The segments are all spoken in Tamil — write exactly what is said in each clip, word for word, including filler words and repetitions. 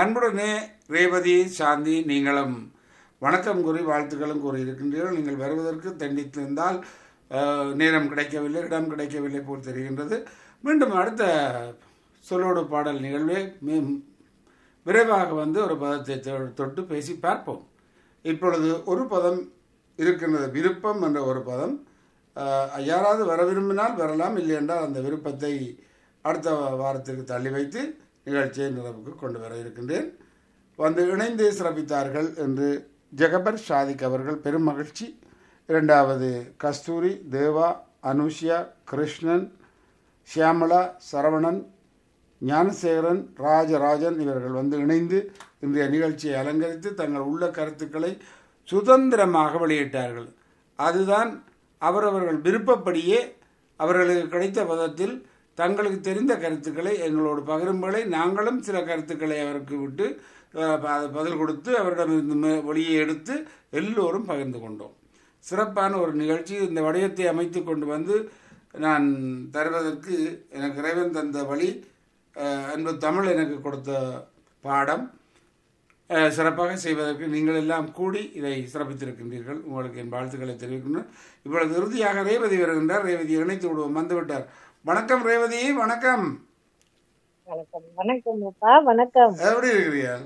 அன்புடனே ரேவதி சாந்தி நீங்களும் வணக்கம் கூறி வாழ்த்துக்களும் கூறியிருக்கின்றீர்கள். நீங்கள் வருவதற்கு தண்டித்திருந்தால் அஹ், நேரம் கிடைக்கவில்லை, இடம் கிடைக்கவில்லை போல் தெரிகின்றது. மீண்டும் அடுத்த சொல்லோடு பாடல் நிகழ்வே மீ- விரைவாக வந்து ஒரு பதத்தை தொ- தொட்டு பேசி பார்ப்போம். இப்பொழுது ஒரு பதம் இருக்கின்றது, விருப்பம் என்ற ஒரு பதம். அஹ், யாராவது வர விரும்பினால் வரலாம், இல்லை என்றால் அந்த விருப்பத்தை அடுத்த வாரத்திற்கு தள்ளி வைத்து நிகழ்ச்சியை நிறைவுக்கு கொண்டு வர இருக்கின்றேன். வந்து இணைந்து சிறப்பித்தார்கள் என்று ஜெகபர் ஷாதிக் அவர்கள், பெரும் மகிழ்ச்சி. இரண்டாவது கஸ்தூரி, தேவா, அனுஷியா, கிருஷ்ணன், ஷியாமளா, சரவணன், ஞானசேகரன், ராஜராஜன் இவர்கள் வந்து இணைந்து இன்றைய நிகழ்ச்சியை அலங்கரித்து தங்கள் உள்ள கருத்துக்களை சுதந்திரமாக வெளியிட்டார்கள். அதுதான் அவரவர்கள் விருப்பப்படியே அவர்களுக்கு கிடைத்த பதத்தில் தங்களுக்கு தெரிந்த கருத்துக்களை எங்களோடு பகிரும்படி நாங்களும் சில கருத்துக்களை அவருக்கு விட்டு அஹ், ப- பதில் கொடுத்து அவரிடமிருந்து மே- வெளியே எடுத்து எல்லோரும் பகிர்ந்து கொண்டோம். சிறப்பான ஒரு நிகழ்ச்சி. இந்த வடிவத்தை அமைத்து கொண்டு வந்து நான் தருவதற்கு எனக்கு இறைவன் தந்த வழி, அஹ், அன்பு தமிழ் எனக்கு கொடுத்த பாடம். அஹ், சிறப்பாக செய்வதற்கு நீங்கள் எல்லாம் கூடி இதை சிறப்பித்திருக்கின்றீர்கள். உங்களுக்கு என் வாழ்த்துக்களை தெரிவிக்கின்றேன். இப்பொழுது இறுதியாக ரேவதி வருகின்றார். ரேவதியை இணைத்து விடுவோம், வந்து விட்டார். வணக்கம் ரேவதி, வணக்கம். வணக்கம் வணக்கம் அப்பா, வணக்கம். எப்படி இருக்கிறீர்கள்?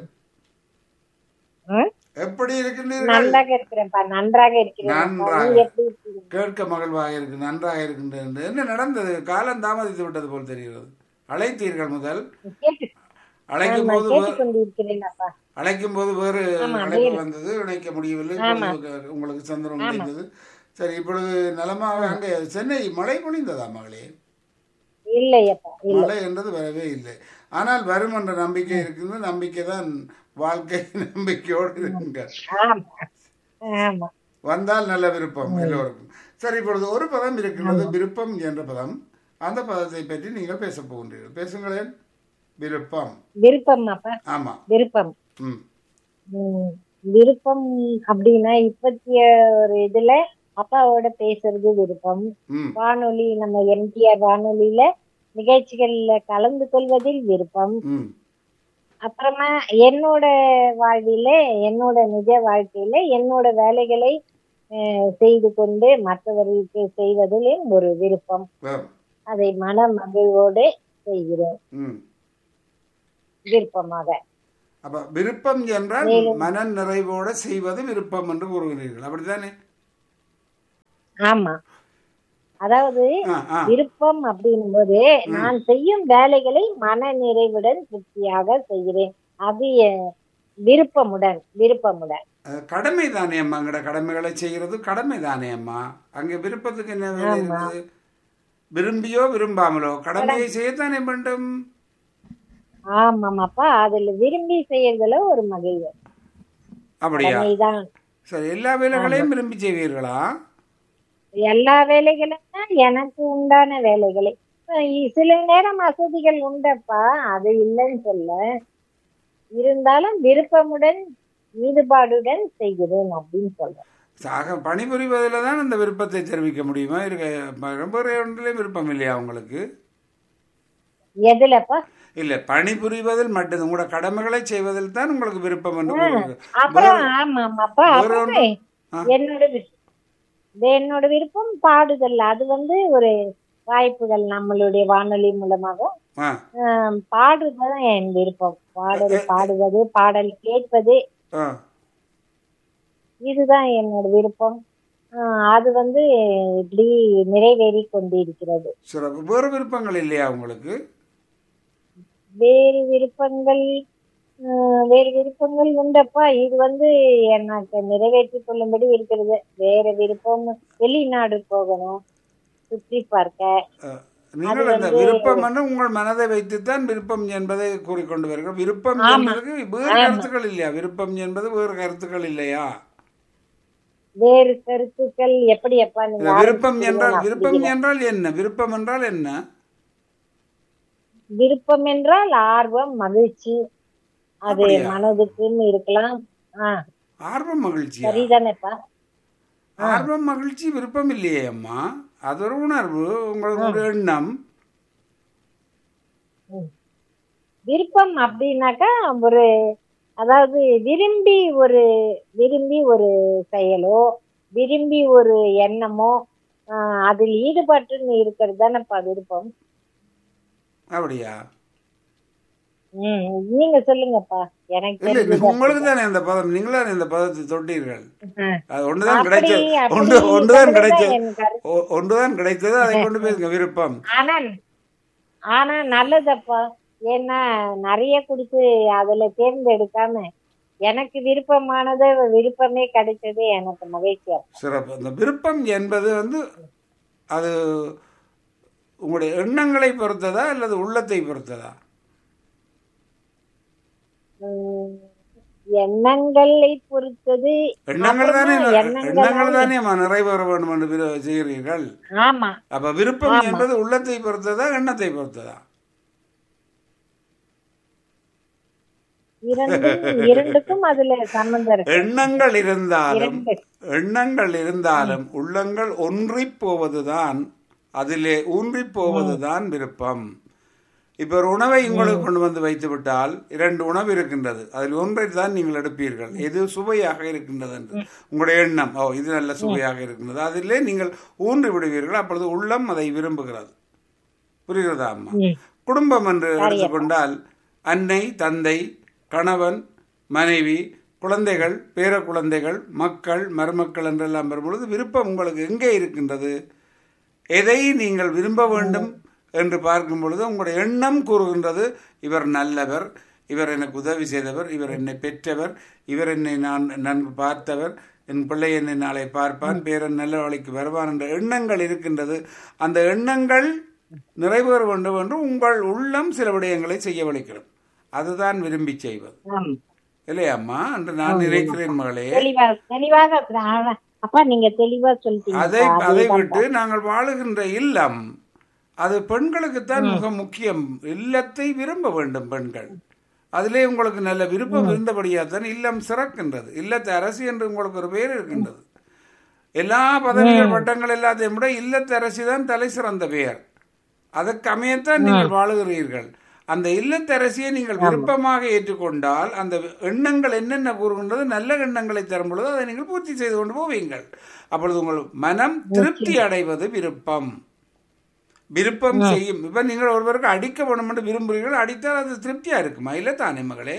ம்? எப்படி இருக்கின்றீர்கள்? நன்றாக இருக்கிறேன்ப்பா, நன்றாக இருக்கிறேன் அப்பா. நன்றாக. நீங்க எப்படி இருக்கீங்க? கேட்க மகிழ்வாக இருக்கு, நன்றாக இருக்கின்றது. என்ன நடந்தது? காலம் தாமதித்து விட்டது போல் தெரிகிறது. அழைத்தீர்கள் முதல். கேட்டு அழைக்கும் ஆமா, போது கேட்டுக் கொண்டிருக்கிறேன் அப்பா. அழைக்கும் போது வேறு ஆமா, அழைப்பு வேறு. வந்தது, இணைக்க முடியவில்லை. ஆமா. இப்பொழுது உங்களுக்கு சந்திரம் ஆமா. கிடைத்தது. சரி, இப்பொழுது நலமாக. அங்கே சென்னை மழை பொழிந்ததா மகளே? இல்லை அப்பா, இல்லை. மழை என்றது வரவே இல்லை. ஆனால் வரும் என்ற நம்பிக்கை இருக்குது. நம்பிக்கை தான் வாழ்க்கை. நம்பிக்கையோடு இருங்க. ஆமா ஆமா வந்தால் நல்ல விருப்பம் எல்லோருக்கும். சரி, இப்பொழுது ஒரு பதம் இருக்கிறது, விருப்பம் என்ற பதம். அந்த பதத்தை பற்றி நீங்கள் பேச போகின்றீர்கள். பேசுங்களேன். விருப்பம். விருப்பம் அப்பா, ஆமா. விருப்பம். ம். ம், விருப்பம் அப்படின்னா இப்பத்திய ஒரு இதுல அப்பாவோட பேசுறது விருப்பம். ம். வானொலி, நம்ம எம்டிஆர் வானொலியில நிகழ்ச்சிகள்ல கலந்து கொள்வதில் விருப்பம். ம். அப்புறமா என்னோட வாழ்வில, என்னோட நிஜ வாழ்க்கையில என்னோட வேலைகளை அஹ், செய்து கொண்டு மற்றவர்களுக்கு செய்வதிலும் ஒரு விருப்பம். வேறு. அதை மன மகிழ்வோடு செய்கிறேன், ம். விருப்பமாக. அப்ப விருப்பம் என்றால் மேலும். மன நிறைவோட செய்வது விருப்பம் என்று கூறுகிறீர்கள், அப்படித்தானே? ஆமா, அதாவது ஆ, ஆ. விருப்பம் அப்படின்னும் போது நான் செய்யும் வேலைகளை மன நிறைவுடன் திருப்தியாக செய்கிறேன். அது என் விருப்பமுடன் விருப்பமுடன் அது கடமை தானே அம்மா. அங்கட கடமைகளை செய்கிறது கடமை தானே அம்மா. அங்க விருப்பத்துக்கு என்ன வேலை ஆமா. இருக்குது? விரும்பியோ விரும்பாமலோ கடமையை செய்யத்தானே வேண்டும். ஆமாமாப்பா, அதுல விரும்பி செய்யறதுல ஒரு மகிழ்வு. அப்படியா? கடமைதான். சரி, எல்லா வேலைகளையும் விரும்பி செய்வீர்களா? எல்லா வேலைகளும் தான் எனக்கு உண்டான வேலைகளை. அஹ் சில நேரம் வசதிகள் உண்டப்பா, அது இல்லைன்னு சொல்ல. இருந்தாலும் விருப்பமுடன் ஈடுபாடுடன் செய்கிறேன் அப்படின்னு சொல்றேன். ஆக பணிபுரிவதில் தான் அந்த விருப்பத்தை தெரிவிக்க முடியுமா? இருக்க ரொம்ப ஒன்றிலே விருப்பம் இல்லையா உங்களுக்கு? எதுலப்பா? இல்லை, பணிபுரிவதில் மட்டும் உங்களோட கடமைகளை செய்வதில் தான் உங்களுக்கு விருப்பம் என்று கூறுகிறது. அப்புறம் ஆமாமாப்பா, வேற அப்புறம் ஒன்று- ஆ. என்னோட வி- என்னோட விருப்பம் பாடுதல். அது வந்து ஒரு வாய்ப்புகள் நம்மளுடைய வானொலி மூலமாக ஆ. ஆஹ், பாடுறது என் விருப்பம். பாடல் பாடுவது, பாடல் கேட்பது, ஆ. இதுதான் என்னோட விருப்பம். ஆஹ், அது வந்து இப்படி நிறைவேறி கொண்டிருக்கிறது. சிறப்பு. வேறு விருப்பங்கள் இல்லையா உங்களுக்கு? வேறு விருப்பங்கள் ஆஹ், வேறு விருப்பங்கள் உண்டப்பா. இது வந்து எனக்கு நிறைவேற்றி கொள்ளும்படி இருக்கிறது. வேற விருப்பம் வெளிநாடு போகணும், சுற்றி பார்க்க. அஹ், நீங்கள் அந்த விருப்பம் என்று உங்கள் மனதை வைத்துத்தான் விருப்பம் என்பதை கூறிக்கொண்டு வருகிறோம். விருப்பம் என்பதற்கு வேறு கருத்துக்கள் இல்லையா? விருப்பம் என்பது வேறு கருத்துக்கள் இல்லையா? வேறு கருத்துக்கள் எப்படி அப்பா நீங்க இல்ல, விருப்பம் என்றால் ஆரம்பிச்சீங்க? விருப்பம் என்றால் என்ன? விருப்பம் என்றால் என்ன? விருப்பம் என்றால் ஆர்வம், மகிழ்ச்சி. அது அப்படியா? மனதுக்குன்னு இருக்கலாம். ஆஹ், ஆர்வம், மகிழ்ச்சியா? சரிதானேப்பா? ஆர்வம், மகிழ்ச்சி விருப்பம் இல்லையே அம்மா. அது ஒரு உணர்வு, உங்களுடைய எண்ணம். ம். விருப்பம் அப்படின்னாக்கா ஒரு, அதாவது விரும்பி ஒரு விரும்பி ஒரு செயலோ, விரும்பி ஒரு எண்ணமோ, ஆஹ் அதில் ஈடுபட்டுன்னு இருக்கிறது தானேப்பா விருப்பம். அப்படியா? உம் நீங்க சொல்லுங்கப்பா, எனக்கு இல்லை, தெரிஞ்சது உங்களுக்கு அப்படிதான். தானே அந்த பதம், நீங்களான இந்த பதத்தை தொட்டீர்கள். ஆஹ் அது ஒன்றுதான் அப்படி கிடைச்சது. அப்படி ஒன்று ஒன்றுதான் சொல்றதுதான் கிடைச்சது. என் கருத்து. ஒ- ஒன்றுதான் கிடைத்தது, அதை கொண்டு போயிருங்க விருப்பம். ஆனா ஆனா நல்லதப்பா. ஏன்னா நிறைய கொடுத்து அதுல தேர்ந்தெடுக்காம எனக்கு விருப்பமானதை விருப்பமே கிடைச்சது எனக்கு மகிழ்ச்சியா இருக்கும். சிறப்பு. அந்த விருப்பம் என்பது வந்து அது உங்களுடைய எண்ணங்களை பொறுத்ததா அல்லது உள்ளத்தை பொறுத்ததா? உம் எண்ணங்களை பொறுத்தது. எண்ணங்கள் தானே, அப்புறமா எண்ணங்கள் எண்ணங்களால தானே அம்மா நிறைவேற வேண்டும் என்று விரு- செய்கிறீர்கள். ஆமா அப்ப விருப்பம் ஆமா என்பது உள்ளத்தை பொறுத்ததா எண்ணத்தை பொறுத்ததா? இரண்டும் இரண்டுக்கும் அதுல சம்பந்தம் இருக்கு. எண்ணங்கள் இருந்தாலும் இரண்டு. எண்ணங்கள் இருந்தாலும் உள்ளங்கள் ஒன்றி போவதுதான், அதிலே ஊன்றி போவதுதான் விருப்பம். இப்ப ஒரு உணவை உங்களுக்கு கொண்டு வந்து வைத்து விட்டால் இரண்டு உணவு இருக்கின்றது, அதில் ஒன்றை தான் நீங்கள் எடுப்பீர்கள், எது சுவையாக இருக்கின்றது என்று உங்களுடைய எண்ணம். ஓ, இது நல்ல சுவையாக இருக்கின்றது, அதிலே நீங்கள் ஊன்றி விடுவீர்கள். அப்பொழுது உள்ளம் அதை விரும்புகிறது. புரிகிறதா அம்மா? ம். குடும்பம் என்று சரியப்பா. எடுத்துக்கொண்டால் அன்னை, தந்தை, கணவன், மனைவி, குழந்தைகள், பேர குழந்தைகள், மக்கள், மருமக்கள் என்றெல்லாம் வரும்பொழுது விருப்பம் உங்களுக்கு எங்கே இருக்கின்றது? எதை நீங்கள் விரும்ப வேண்டும் என்று பார்க்கும் பொழுது உங்களுடைய எண்ணம் கூறுகின்றது, இவர் நல்லவர், இவர் எனக்கு உதவி செய்தவர், இவர் என்னை பெற்றவர், இவர் என்னை நான் நன்கு பார்த்தவர், என் பிள்ளை என்னை நாளை பார்ப்பான், பேரன் நல்ல வழிக்கு வருவான் என்ற எண்ணங்கள் இருக்கின்றது. அந்த எண்ணங்கள் நிறைவேற வேண்டும் என்று உங்கள் உள்ளம் சில விடயங்களை செய்ய வலிக்கிறது. அதுதான் விரும்பி செய்வது, ஆமா. இல்லையாம்மா என்று நான் நினைக்கிறேன் மகளே. தெளிவா தெளிவாக ஆ, அப்பா நீங்க தெளிவா அதை சொல்லிட்டீங்க. அதை விட்டு நாங்கள் வாழுகின்ற இல்லம், அது பெண்களுக்குத்தான் மிக முக்கியம். இல்லத்தை விரும்ப வேண்டும் பெண்கள். அதிலே உங்களுக்கு நல்ல விருப்பம் இருந்தபடியாத்தான் இல்லம் சிறக்கின்றது. இல்லத்து அரசி என்று உங்களுக்கு ஒரு பேர் இருக்கின்றது. எல்லா பதவிகள் பட்டங்கள் எல்லாத்தையும் விட இல்லத்து அரசி தான் தலை சிறந்த பெயர். அதற்கு அமையத்தான் நீங்கள் வாழுகிறீர்கள். அந்த இல்லத்தரசியை நீங்கள் விருப்பமாக ஏற்றுக்கொண்டால் அந்த எண்ணங்கள் என்னென்ன கூறுகின்றது, நல்ல எண்ணங்களை தரும் பொழுது அதை நீங்கள் பூர்த்தி செய்து கொண்டு போவீங்கள். அப்பொழுது உங்கள் மனம் திருப்தி அடைவது விருப்பம். விருப்பம் செய்யும். இப்ப நீங்கள் ஒருவருக்கு அடிக்க வேணும் என்று விரும்புகிறீர்கள், அடித்தால் அது திருப்தியா இருக்குமா? இல்ல தானே மகளே?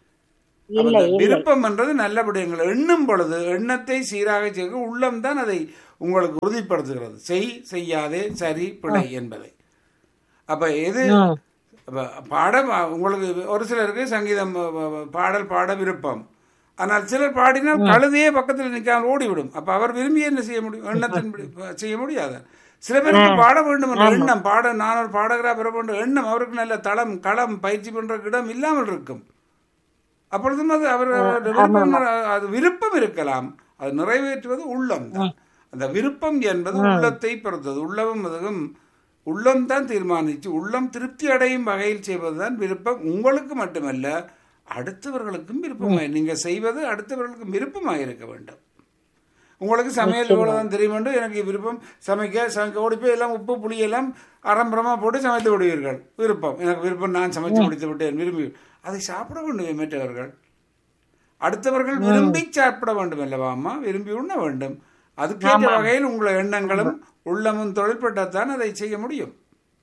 இல்ல இல்ல. விருப்பம் என்றது நல்ல விடயங்கள் எண்ணும் பொழுது எண்ணத்தை சீராக செய்ய உள்ளம் தான் அதை உங்களுக்கு உறுதிப்படுத்துகிறது. செய், செய்யாதே, சரி, பிழை என்பதை. அப்ப எது ம். அப்ப பாட உங்களுக்கு ஒரு சிலருக்கு சங்கீதம் பாடல் பாட விருப்பம், ஆனால் சிலர் பாடினால் கழுதையே பக்கத்தில் நிற்காமல் ஓடிவிடும். அப்ப அவர் விரும்பி என்ன செய்ய முடியும்? எண்ணத்தின் செய்ய முடியாது. சில பேருக்கு பாட வேண்டும் என்ற எண்ணம், பாட நான் ஒரு பாடகராக பெற வேண்டும் எண்ணம், அவருக்கு நல்ல தளம் களம் பயிற்சி பண்ற இடம் இல்லாமல் இருக்கும். அப்பொழுதும் அது அவர் விருப்பம், அது விருப்பம் இருக்கலாம், அது நிறைவேற்றுவது உள்ளம் தான். அந்த விருப்பம் என்பது உள்ளத்தை பொறுத்தது. உள்ளமும் அதுவும் உள்ளம்தான் தீர்மானிச்சு உள்ளம் திருப்தி அடையும் வகையில் செய்வதுதான் விருப்பம். உங்களுக்கு மட்டுமல்ல, அடுத்தவர்களுக்கும் விருப்பமாக நீங்க செய்வது அடுத்தவர்களுக்கும் விருப்பமாக இருக்க வேண்டும். உங்களுக்கு சமையல் இவ்வளவுதான் தெரியும் என்று எனக்கு விருப்பம், சமைக்க சமைக்க ஓடி போய் எல்லாம் உப்பு புளி எல்லாம் அரம்பரமா போட்டு சமைத்து விடுவீர்கள். விருப்பம், எனக்கு விருப்பம், நான் சமைச்சு முடித்து விட்டேன், விரும்பி அதை சாப்பிட வேண்டும். மற்றவர்கள் அடுத்தவர்கள் விரும்பி சாப்பிட வேண்டும் அல்லவா அம்மா? விரும்பி உண்ண வேண்டும். அதுக்கேற்ற வகையில் உங்களை எண்ணங்களும் உள்ளமும் தொழில்பட்டால்தான் அதை செய்ய முடியும்.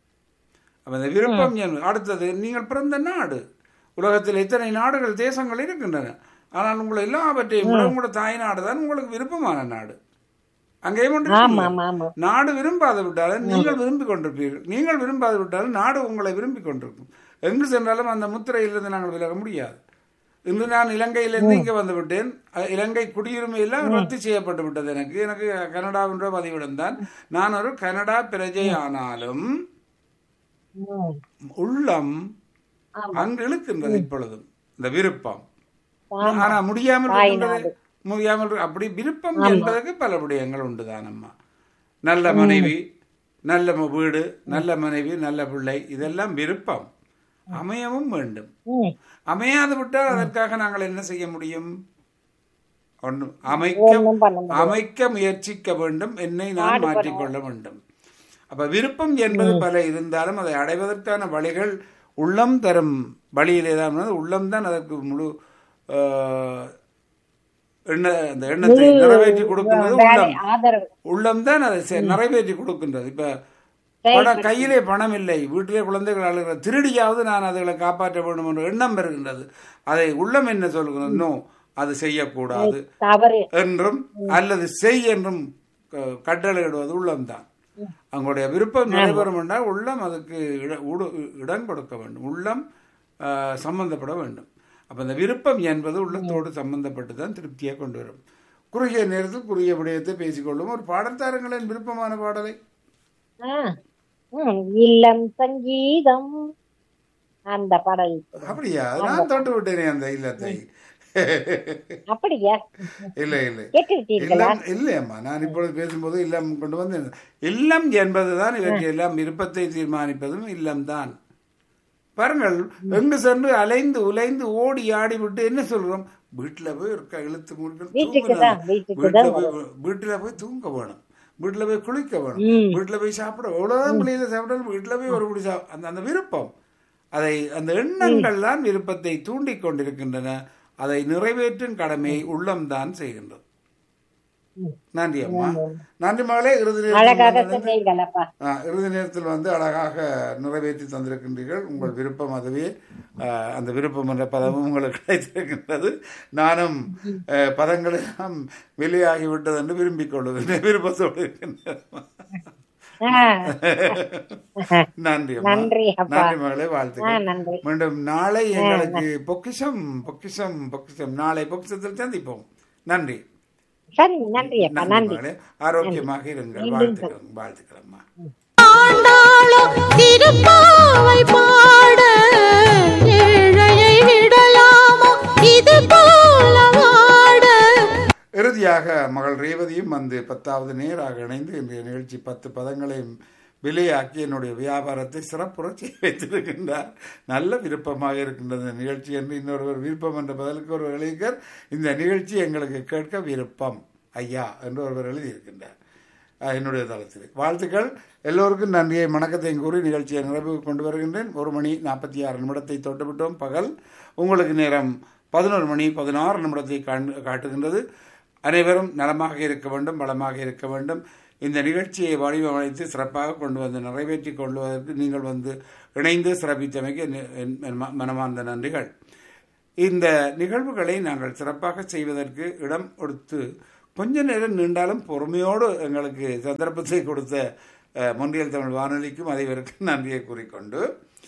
அந்த விருப்பம். அடுத்தது, நீங்கள் பிறந்த நாடு. உலகத்தில் எத்தனை நாடுகள் தேசங்கள் இருக்கின்றன, ஆனால் உங்களை எல்லாவற்றையும் உங்களோட தாய் நாடு தான் உங்களுக்கு விருப்பமான நாடு. அங்கேயும் ஒன்று நாடு விரும்பாது விட்டாலும் நீங்கள் விரும்பி கொண்டிருப்பீர்கள், நீங்கள் விரும்பாது விட்டாலும் நாடு உங்களை விரும்பி கொண்டிருக்கும். எங்கு சென்றாலும் அந்த முத்திரையிலிருந்து நாங்கள் விலக முடியாது. இன்று நான் இலங்கையிலிருந்து இங்கே வந்து விட்டேன். இலங்கை குடியுரிமை எல்லாம் ரத்து செய்யப்பட்டு விட்டது. எனக்கு எனக்கு கனடாவின்ற பதிவிடம் தான். நான் ஒரு கனடா பிரஜை ஆனாலும் உள்ளம் அங்கு இழுக்கின்றது இப்பொழுதும் இந்த விருப்பம். ஆனா முடியாமல் முடியாமல் அப்படி விருப்பம் என்பதற்கு பல விடயங்கள் உண்டுதான் அம்மா. நல்ல மனைவி, நல்ல வீடு, நல்ல மனைவி, நல்ல பிள்ளை, இதெல்லாம் விருப்பம். அமையவும் வேண்டும். அமையாது விட்டால் அதற்காக நாங்கள் என்ன செய்ய முடியும்? ஒன்றும் அமைக்க அமைக்க முயற்சிக்க வேண்டும். என்னை நான் மாற்றிக்கொள்ள வேண்டும். அப்ப விருப்பம் என்பது பல இருந்தாலும் அதை அடைவதற்கான வழிகள் உள்ளம் தரும் வழியிலே தான் உள்ளம்தான் அதற்கு முழு எண்ண அந்த எண்ணத்தை நிறைவேற்றி கொடுக்கின்றது உள்ளம். உள்ளம்தான் அதை நிறைவேற்றி கொடுக்கின்றது. இப்ப பணம் கையிலே பணம் இல்லை, வீட்டிலே குழந்தைகள் அழுகிற, திருடியாவது நான் அதுகளை காப்பாற்ற வேண்டும் என்ற எண்ணம் பெறுகின்றது. அதை உள்ளம் என்ன சொல்கிறது? நோ, அது செய்யக்கூடாது என்றும் அல்லது செய் என்றும் கட்டளையிடுவது உள்ளம்தான். அவங்களுடைய விருப்பம் நிறைவேறும் என்றால் உள்ளம் அதுக்கு இடம் கொடுக்க வேண்டும், உள்ளம் சம்பந்தப்பட வேண்டும். அப்ப அந்த விருப்பம் என்பது உள்ளத்தோடு சம்பந்தப்பட்டு தான் திருப்தியை கொண்டு வரும். குறுகிய நேரத்தில் குறுகிய விடயத்தை பேசிக்கொள்ளும். ஒரு பாடல் தாருங்களின் விருப்பமான பாடலை. இல்லம் சங்கீதம் அந்த பாடல். அப்படியா? நான் தொட்டு விட்டேனே அந்த இல்லத்தை. அப்படியா? இல்ல இல்ல இல்லம் இல்லையம்மா, நான் இப்பொழுது பேசும்போது இல்லம் கொண்டு வந்து, இல்லம் என்பதுதான் இவற்றை எல்லாம் விருப்பத்தை தீர்மானிப்பதும் இல்லம்தான். பாருங்கள், எங்கு சென்று அலைந்து உலைந்து ஓடி ஆடி விட்டு என்ன சொல்றோம்? வீட்டுல போய் இருக்க இழுத்து மூடிட்டு வீட்டுல போய் வீட்டுல போய் தூங்க வேணும், வீட்டுல போய் குளிக்க வேணும், வீட்டுல போய் சாப்பிட, எவ்வளவுதான் பிள்ளைகளை சாப்பிட்டாலும் வீட்டுல போய் ஒரு குடி சாப்பிட, அந்த அந்த விருப்பம், அதை அந்த எண்ணங்கள் தான் விருப்பத்தை தூண்டி கொண்டிருக்கின்றன. அதை நிறைவேற்றும் கடமையை உள்ளம்தான் செய்கின்றது. நன்றி அம்மா, நன்றி மகளே. இறுதி இறுதி நேரத்தில் வந்து அழகாக நிறைவேற்றி தந்திருக்கின்றீர்கள். உங்கள் விருப்பம் அதுவே. அந்த விருப்பம் என்ற பதமும் உங்களுக்கு கிடைத்திருக்கின்றது. நானும் பதங்களெல்லாம் வெளியாகிவிட்டது என்று விரும்பிக் கொள்வதில்லை, விருப்பத்தோடு இருக்கின்றேன். நன்றி நன்றி மகளே, வாழ்த்துக்கள். மீண்டும் நாளை எங்களுக்கு பொக்கிஷம் பொக்கிஷம் பொக்கிஷம் நாளை பொக்கிஷத்தில் சந்திப்போம். நன்றி. ஆரோக்கியமாக இருங்கள். வாழ்த்துக்கள் வாழ்த்துக்கள் அம்மா. இறுதியாக மகள் ரேவதியும் வந்து பத்தாவது நேராக இணைந்து இன்றைய நிகழ்ச்சி பத்து பதங்களையும் விலையாக்கி என்னுடைய வியாபாரத்தை சிறப்புற செய்ய வைத்திருக்கின்றார். நல்ல விருப்பமாக இருக்கின்றது நிகழ்ச்சி என்று இன்னொருவர் விருப்பம் என்ற பதிலுக்கு ஒரு எழுதியர், இந்த நிகழ்ச்சி எங்களுக்கு கேட்க விருப்பம் ஐயா என்று ஒருவர் எழுதியிருக்கின்றார் என்னுடைய தளத்தில். வாழ்த்துக்கள். எல்லோருக்கும் நன்றியை வணக்கத்தையும் கூறி நிகழ்ச்சியை நிறைவு கொண்டு வருகின்றேன். ஒரு மணி நாற்பத்தி ஆறு நிமிடத்தை தொட்டுவிட்டோம் பகல். உங்களுக்கு நேரம் பதினோரு மணி பதினாறு நிமிடத்தை காட்டுகின்றது. அனைவரும் நலமாக இருக்க வேண்டும், வளமாக இருக்க வேண்டும். இந்த நிகழ்ச்சியை வடிவமைத்து சிறப்பாக கொண்டு வந்து நிறைவேற்றி கொள்வதற்கு நீங்கள் வந்து இணைந்து சிறப்பித்தமைக்கு மனமார்ந்த நன்றிகள். இந்த நிகழ்வுகளை நாங்கள் சிறப்பாக செய்வதற்கு இடம் கொடுத்து கொஞ்ச நேரம் நீண்டாலும் பொறுமையோடு எங்களுக்கு சந்தர்ப்பத்தை கொடுத்த மொன்றியல் தமிழ் வானொலிக்கும் அனைவருக்கும் நன்றியை கூறிக்கொண்டு,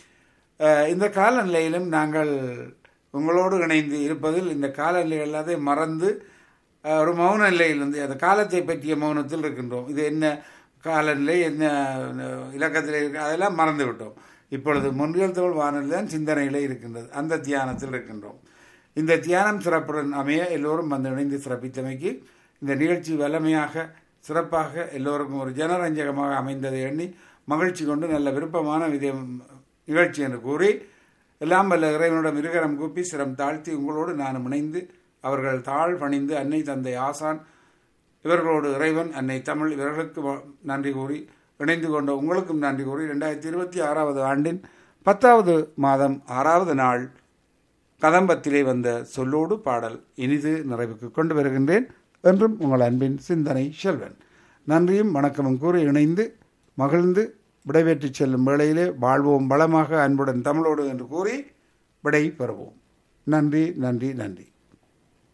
இந்த காலநிலையிலும் நாங்கள் உங்களோடு இணைந்து இருப்பதில் இந்த காலநிலை எல்லாத்தையும் மறந்து ஒரு மௌன நிலையிலிருந்து அந்த காலத்தை பற்றிய மௌனத்தில் இருக்கின்றோம். இது என்ன காலநிலை, என்ன இலக்கத்தில் இருக்கு, அதெல்லாம் மறந்து விட்டோம். இப்பொழுது மொன்றியல் தமிழ் வானொலி தான் சிந்தனையிலே இருக்கின்றது, அந்த தியானத்தில் இருக்கின்றோம். இந்த தியானம் சிறப்புடன் அமைய எல்லோரும் வந்து இணைந்து சிறப்பித்தமைக்கு இந்த நிகழ்ச்சி வல்லமையாக சிறப்பாக எல்லோருக்கும் ஒரு ஜனரஞ்சகமாக அமைந்ததை எண்ணி மகிழ்ச்சி கொண்டு நல்ல விருப்பமான வித நிகழ்ச்சி என்று கூறி எல்லாம் வல்ல இறைவனிடம் இருகரம் கூப்பி சிரம் தாழ்த்தி உங்களோடு நான் இணைந்து அவர்கள் தாழ் பணிந்து அன்னை தந்தை ஆசான் இவர்களோடு இறைவன் அன்னை தமிழ் இவர்களுக்கு நன்றி கூறி இணைந்து கொண்ட உங்களுக்கும் நன்றி கூறி இரண்டாயிரத்தி இருபத்தி ஆறாவது ஆண்டின் பத்தாவது மாதம் ஆறாவது நாள் கதம்பத்திலே வந்த சொல்லோடு பாடல் இனிது நிறைவுக்கு கொண்டு வருகின்றேன். என்றும் உங்கள் அன்பின் சிந்தனை செல்வன். நன்றியும் வணக்கமும் கூறி இணைந்து மகிழ்ந்து விடைபெற்று செல்லும் வேளையிலே வாழ்வோம் வளமாக அன்புடன் தமிழோடு என்று கூறி விடை பெறுவோம். நன்றி நன்றி நன்றி.